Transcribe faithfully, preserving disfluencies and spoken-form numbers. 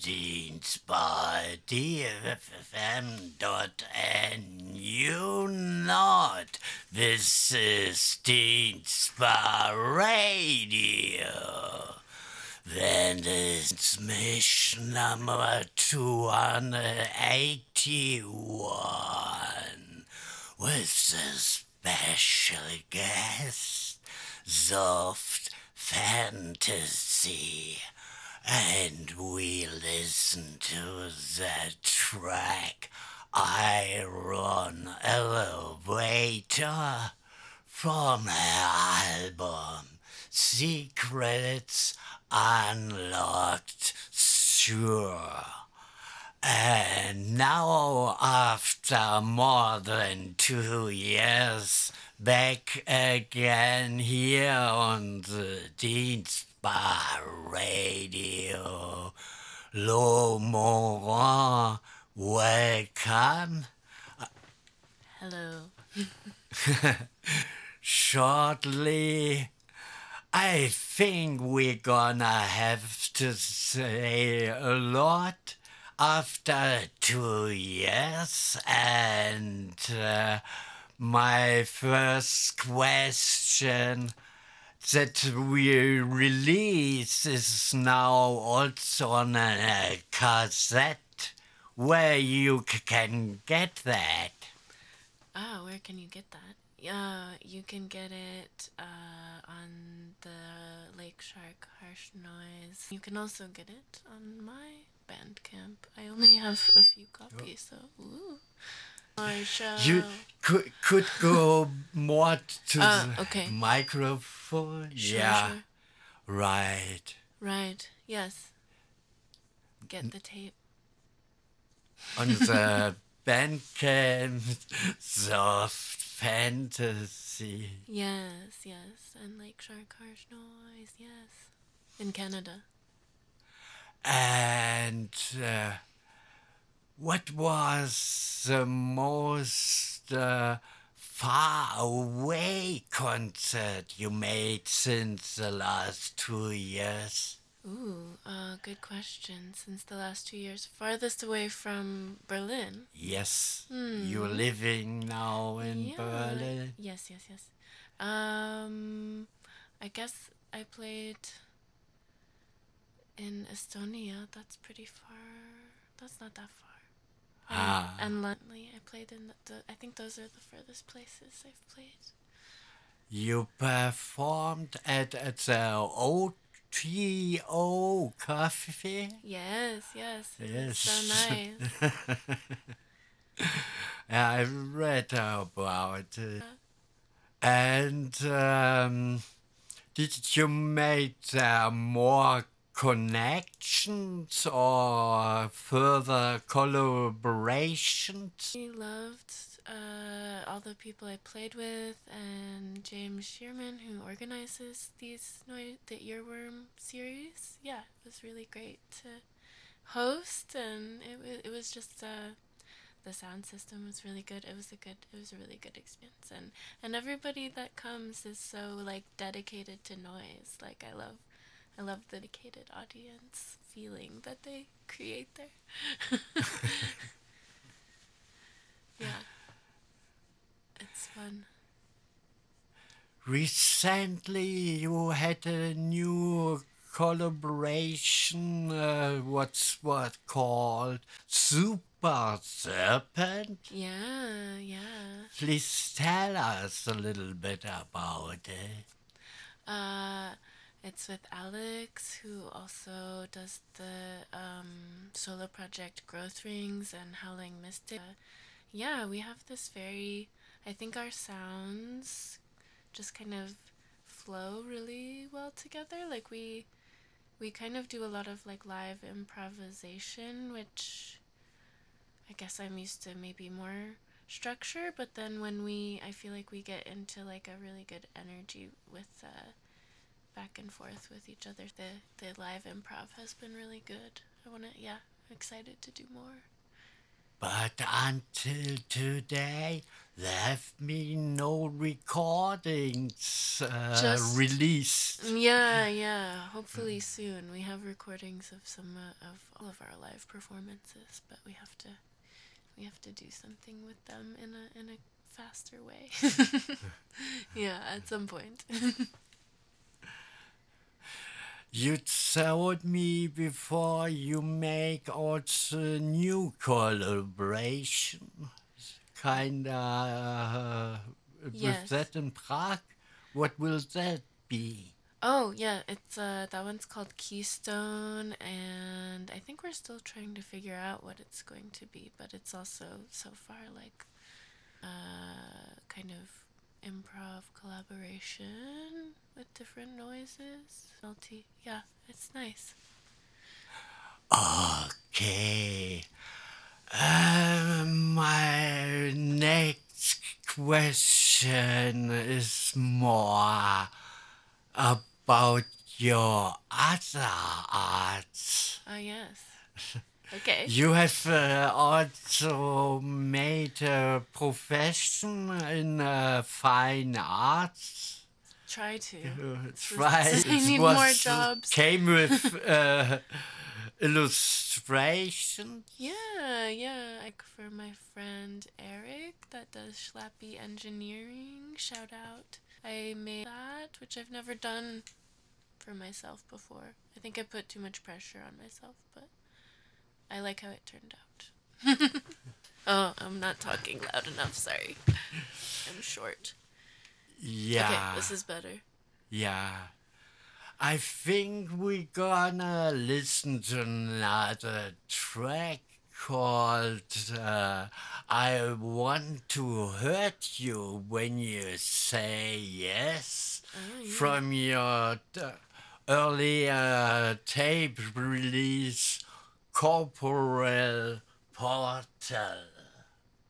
dienstbar.dffm dot nu not. This is Dienstbar Radio. Then it's mission number two hundred eighty-one with the special guest, Soft Fantasy. And we listen to the track Iron Elevator from her album Secrets Unlocked Sure. And now, after more than two years, back again here on the Dienstbar Radio. Lo Morin, welcome. Hello. Shortly, I think we're gonna have to say a lot after two years, and uh, my first question that we release is now also on a cassette where you c- can get that. Ah, where can you get that? Yeah, you can get it uh, on the Lake Shark Harsh Noise. You can also get it on my Bandcamp. I only have a few copies, so ooh. Marsha. You could could go more to Ah, the okay. microphone. Sure, yeah, sure. right. Right, yes. Get the tape. On the Bandcamp, Soft Fantasy. Yes, yes. And Lake Shark Harsh Noise, yes. In Canada. And uh, what was the most uh, far away concert you made since the last two years? Ooh, uh, good question. Since the last two years, farthest away from Berlin. Yes, Hmm. you're living now in Yeah. Berlin. Yes, yes, yes. Um, I guess I played in Estonia. That's pretty far. That's not that far. And, Ah. and London. I played in the, the. I think those are the furthest places I've played. You performed at, at the O T O Cafe? Yes, yes. It was Yes. so nice. Yeah, I read about it. And um, did you make uh, more connections or further collaborations? I loved uh, all the people I played with, and James Shearman, who organizes these noi- the Earworm series. Yeah, it was really great to host, and it was it was just uh, the sound system was really good. It was a good it was a really good experience, and and everybody that comes is so like dedicated to noise. Like I love I love the dedicated audience feeling that they create there. Yeah. It's fun. Recently, you had a new collaboration. Uh, what's what called Super Serpent? Yeah, yeah. Please tell us a little bit about it. Uh, it's with Alex, who also does the um, solo project Growth Rings and Howling Mystic. Uh, yeah, we have this very. I think our sounds just kind of flow really well together. Like we we kind of do a lot of like live improvisation, which I guess I'm used to maybe more structure, but then when we I feel like we get into like a really good energy with uh back and forth with each other. The the live improv has been really good. I want to yeah, I'm excited to do more. But until today, there have been no recordings uh, Just released. yeah, yeah. Hopefully soon. We have recordings of some uh, of all of our live performances, but we have to we have to do something with them in a in a faster way. Yeah, at some point. You told me before you make also new collaboration, kinda uh, with Yes. that in Prague. What will that be? Oh, yeah, it's uh that one's called Keystone, and I think we're still trying to figure out what it's going to be, but it's also so far like uh kind of improv collaboration with different noises. Multi, yeah, it's nice. Okay. Uh, my next question is more about your other arts. Ah, yes. Okay. You have uh, also made a profession in uh, fine arts. Try to. Uh, This try. is- I It need was- more jobs. Came with uh, illustration. Yeah, yeah. Like for my friend Eric that does Schlappy Engineering, shout out. I made that, which I've never done for myself before. I think I put too much pressure on myself, but I like how it turned out. Oh, I'm not talking loud enough, sorry. I'm short. Yeah. Okay, this is better. Yeah. I think we're gonna listen to another track called uh, I Want to Hurt You When You Say Yes Oh, yeah. from your t- earlier tape release, Corporal Portal.